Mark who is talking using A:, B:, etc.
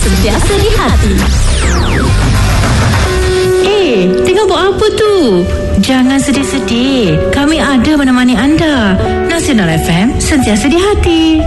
A: sentiasa di hati.
B: Tengah buat apa tu? Jangan sedih-sedih. Kami ada menemani anda. Nasional FM, sentiasa di hati.